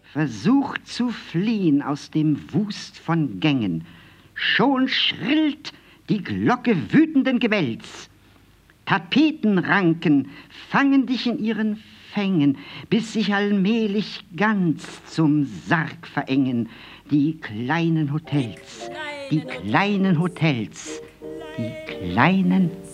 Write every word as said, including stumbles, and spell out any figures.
Versucht zu fliehen aus dem Wust von Gängen. Schon schrillt die Glocke wütenden Gewälz. Tapetenranken fangen dich in ihren Fängen, bis sich allmählich ganz zum Sarg verengen. Die kleinen Hotels, die kleinen Hotels, die kleinen